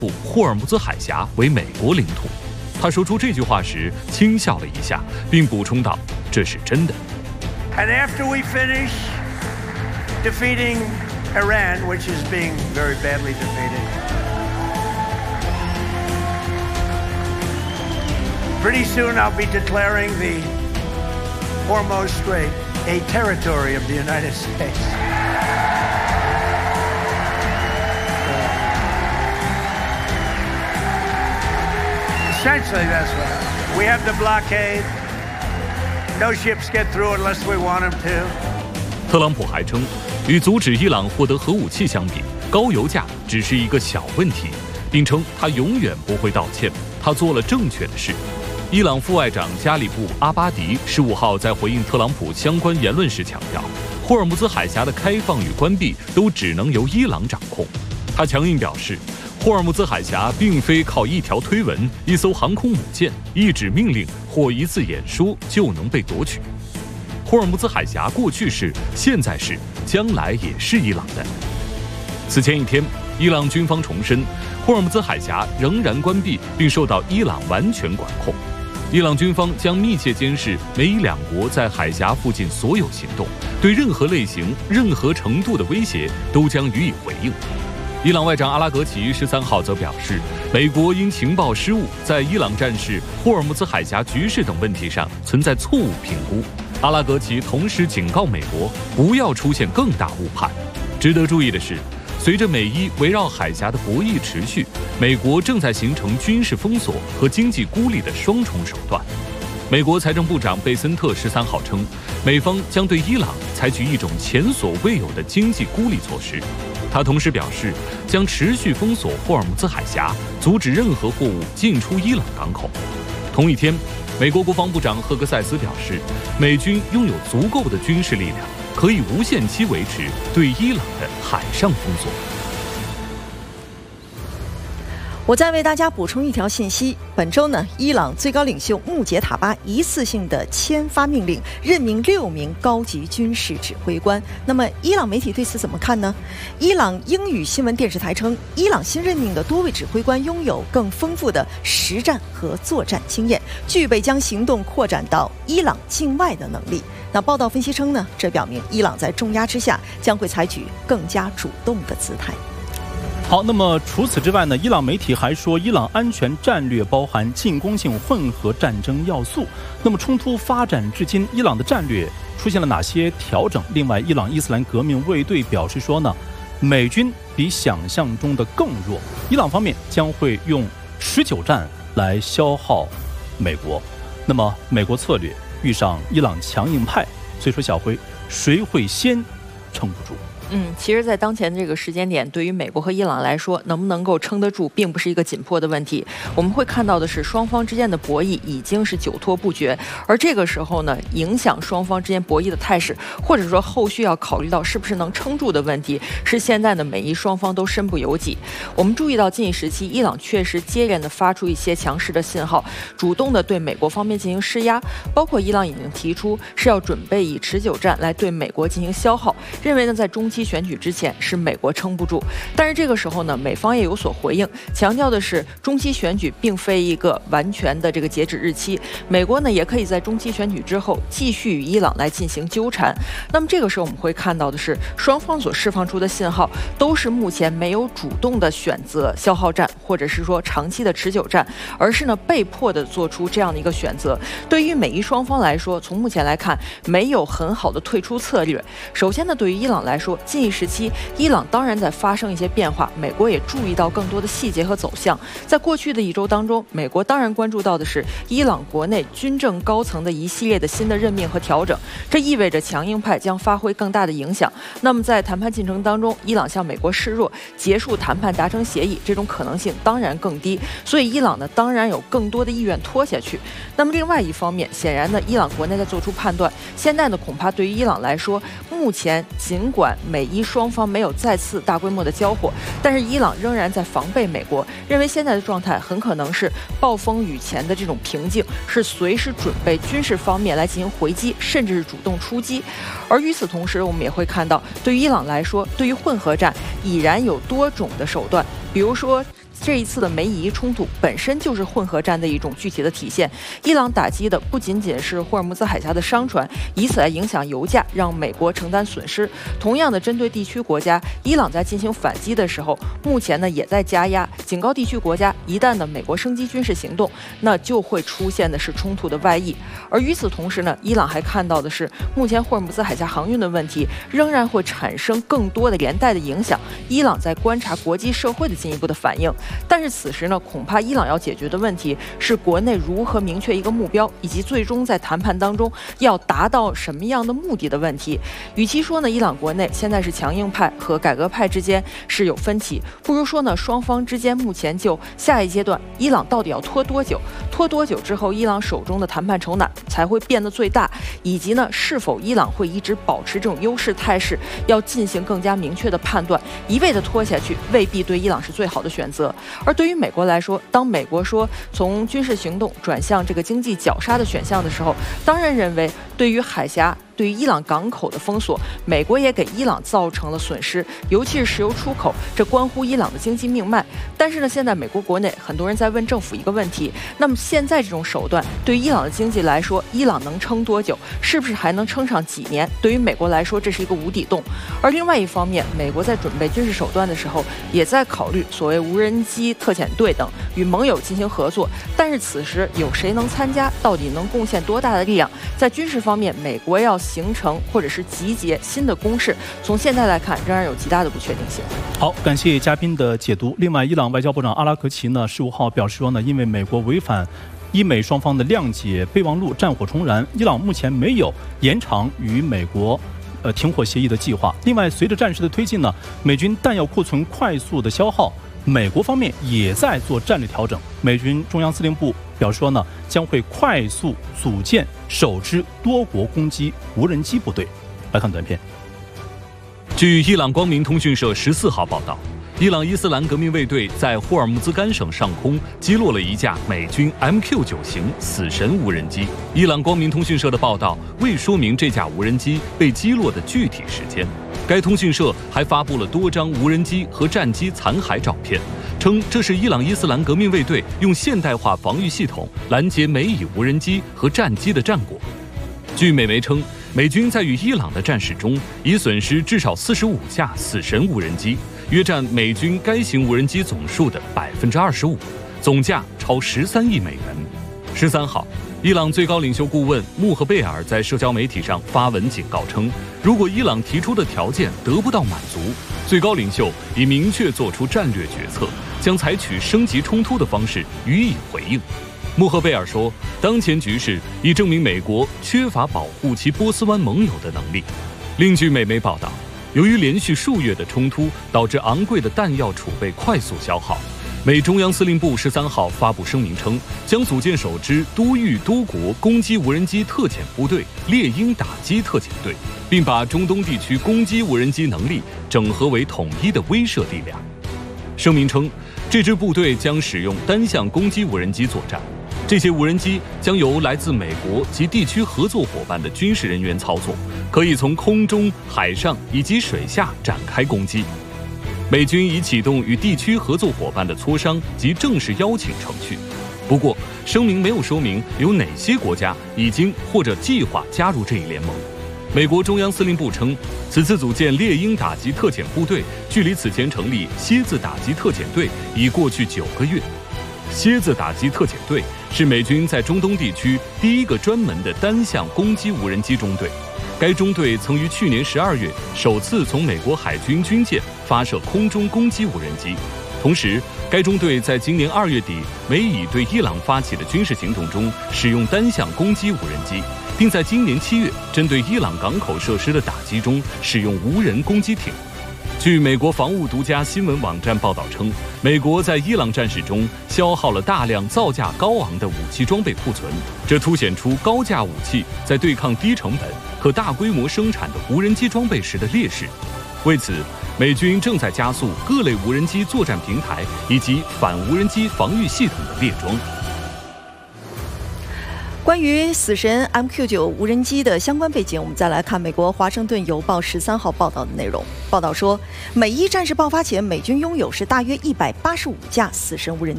部霍尔木兹海峡为美国领土。他说出这句话时轻笑了一下，并补充道：“这是真的。” And after we finish defeating Iran, which is being very badly defeated, pretty soon I'll be declaring the Hormuz Strait a territory of the United States. Essentially, that's what happened. We have the blockade. No ships get through unless we want them to. 特朗普还称，与阻止伊朗获得核武器相比，高油价只是一个小问题，并称他永远不会道歉，他做了正确的事。伊朗副外长加里布·阿巴迪15号在回应特朗普相关言论时强调，霍尔木兹海峡的开放与关闭都只能由伊朗掌控。他强硬表示，霍尔木兹海峡并非靠一条推文、一艘航空母舰、一纸命令或一次演说就能被夺取。霍尔木兹海峡过去是、现在是、将来也是伊朗的。此前一天，伊朗军方重申，霍尔木兹海峡仍然关闭并受到伊朗完全管控。伊朗军方将密切监视美伊两国在海峡附近所有行动，对任何类型、任何程度的威胁都将予以回应。伊朗外长阿拉格齐13号则表示，美国因情报失误，在伊朗战事、霍尔木兹海峡局势等问题上存在错误评估。阿拉格齐同时警告美国，不要出现更大误判。值得注意的是，随着美伊围绕海峡的博弈持续，美国正在形成军事封锁和经济孤立的双重手段。美国财政部长贝森特13号称，美方将对伊朗采取一种前所未有的经济孤立措施。他同时表示，将持续封锁霍尔木兹海峡，阻止任何货物进出伊朗港口。同一天，美国国防部长赫格塞斯表示，美军拥有足够的军事力量，可以无限期维持对伊朗的海上封锁。 我再为大家补充一条信息：本周呢，伊朗最高领袖穆杰塔巴一次性的签发命令，任命6名高级军事指挥官。那么，伊朗媒体对此怎么看呢？伊朗英语新闻电视台称，伊朗新任命的多位指挥官拥有更丰富的实战和作战经验，具备将行动扩展到伊朗境外的能力。那报道分析称呢，这表明伊朗在重压之下将会采取更加主动的姿态。 好，那么除此之外呢，伊朗媒体还说，伊朗安全战略包含进攻性混合战争要素。那么冲突发展至今，伊朗的战略出现了哪些调整？另外，伊朗伊斯兰革命卫队表示说呢，美军比想象中的更弱，伊朗方面将会用持久战来消耗美国。那么美国策略遇上伊朗强硬派，所以说小辉，谁会先撑不住？ 其实，在当前这个时间点，对于美国和伊朗来说，能不能够撑得住，并不是一个紧迫的问题。我们会看到的是，双方之间的博弈已经是久拖不决，而这个时候呢，影响双方之间博弈的态势，或者说后续要考虑到是不是能撑住的问题，是现在的美伊双方都身不由己。我们注意到近一时期，伊朗确实接连的发出一些强势的信号，主动的对美国方面进行施压，包括伊朗已经提出是要准备以持久战来对美国进行消耗，认为呢在中期选举之前是美国撑不住。但是这个时候呢，美方也有所回应，强调的是中期选举并非一个完全的这个截止日期，美国呢也可以在中期选举之后继续与伊朗来进行纠缠。那么这个时候我们会看到的是，双方所释放出的信号都是目前没有主动的选择消耗战，或者是说长期的持久战，而是呢被迫的做出这样的一个选择。对于美伊双方来说，从目前来看没有很好的退出策略。首先呢，对于伊朗来说，近一时期伊朗当然在发生一些变化，美国也注意到更多的细节和走向。在过去的1周当中，美国当然关注到的是伊朗国内军政高层的一系列的新的任命和调整，这意味着强硬派将发挥更大的影响。那么在谈判进程当中，伊朗向美国示弱，结束谈判达成协议，这种可能性当然更低，所以伊朗呢当然有更多的意愿拖下去。那么另外一方面，显然呢伊朗国内在做出判断，现在呢恐怕对于伊朗来说，目前尽管美伊双方没有再次大规模的交火，但是伊朗仍然在防备美国，认为现在的状态很可能是暴风雨前的这种平静，是随时准备军事方面来进行回击，甚至是主动出击。而与此同时，我们也会看到，对于伊朗来说，对于混合战已然有多种的手段，比如说这一次的梅伊冲突本身就是混合战的一种具体的体现。伊朗打击的不仅仅是霍尔木兹海峡的商船，以此来影响油价，让美国承担损失。同样的，针对地区国家，伊朗在进行反击的时候，目前呢也在加压，警告地区国家，一旦呢美国升级军事行动，那就会出现的是冲突的外溢。而与此同时呢，伊朗还看到的是，目前霍尔木兹海峡航运的问题仍然会产生更多的连带的影响。伊朗在观察国际社会的进一步的反应，但是此时呢，恐怕伊朗要解决的问题是国内如何明确一个目标，以及最终在谈判当中要达到什么样的目的的问题。与其说呢，伊朗国内现在是强硬派和改革派之间是有分歧，不如说呢，双方之间目前就下一阶段，伊朗到底要拖多久？拖多久之后，伊朗手中的谈判筹码才会变得最大？以及呢，是否伊朗会一直保持这种优势态势？要进行更加明确的判断，一味的拖下去未必对伊朗是最好的选择。而对于美国来说，当美国说从军事行动转向这个经济绞杀的选项的时候，当然认为对于海峡、对于伊朗港口的封锁，美国也给伊朗造成了损失，尤其是石油出口，这关乎伊朗的经济命脉。但是呢，现在美国国内很多人在问政府一个问题：那么现在这种手段对于伊朗的经济来说，伊朗能撑多久？是不是还能撑上几年？对于美国来说，这是一个无底洞。而另外一方面，美国在准备军事手段的时候，也在考虑所谓无人机特遣队等与盟友进行合作。但是此时有谁能参加？到底能贡献多大的力量？在军事方面，美国要形成或者是集结新的攻势，从现在来看，仍然有极大的不确定性。 好，感谢嘉宾的解读。另外，伊朗外交部长阿拉格齐呢15号表示说呢，因为美国违反伊美双方的谅解备忘录，战火重燃，伊朗目前没有延长与美国停火协议的计划。另外，随着战事的推进呢，美军弹药库存快速的消耗，美国方面也在做战略调整。美军中央司令部表示说呢，将会快速组建首支多国攻击无人机部队。来看短片。 据伊朗光明通讯社14号报道，伊朗伊斯兰革命卫队在霍尔木兹干省上空击落了一架美军 MQ-9型死神无人机。伊朗光明通讯社的报道未说明这架无人机被击落的具体时间。该通讯社还发布了多张无人机和战机残骸照片，称这是伊朗伊斯兰革命卫队用现代化防御系统拦截美以无人机和战机的战果。据美媒称，美军在与伊朗的战事中已损失至少45架死神无人机，约占美军该型无人机总数的25%，总价超13亿美元。13号，伊朗最高领袖顾问穆赫贝尔在社交媒体上发文警告称，如果伊朗提出的条件得不到满足，最高领袖已明确做出战略决策，将采取升级冲突的方式予以回应。穆赫贝尔说，当前局势已证明美国缺乏保护其波斯湾盟友的能力。另据美媒报道，由于连续数月的冲突导致昂贵的弹药储备快速消耗，美中央司令部13号发布声明称，将组建首支多域多国攻击无人机特遣部队猎鹰打击特遣队，并把中东地区攻击无人机能力整合为统一的威慑力量。声明称，这支部队将使用单向攻击无人机作战，这些无人机将由来自美国及地区合作伙伴的军事人员操作，可以从空中、海上以及水下展开攻击。美军已启动与地区合作伙伴的磋商及正式邀请程序。不过，声明没有说明有哪些国家已经或者计划加入这一联盟。美国中央司令部称，此次组建猎鹰打击特遣部队，距离此前成立蝎子打击特遣队已过去9个月。蝎子打击特遣队是美军在中东地区第一个专门的单向攻击无人机中队。该中队曾于去年12月首次从美国海军军舰发射空中攻击无人机。同时，该中队在今年2月底美以对伊朗发起的军事行动中使用单向攻击无人机，并在今年7月针对伊朗港口设施的打击中使用无人攻击艇。据美国防务独家新闻网站报道称，美国在伊朗战事中消耗了大量造价高昂的武器装备库存，这凸显出高价武器在对抗低成本、可大规模生产的无人机装备时的劣势。为此，美军正在加速各类无人机作战平台以及反无人机防御系统的列装。 关于死神 MQ9 无人机的相关背景，我们再来看美国《华盛顿邮报》13号报道的内容。报道说，美伊战事爆发前，美军拥有是大约185架死神无人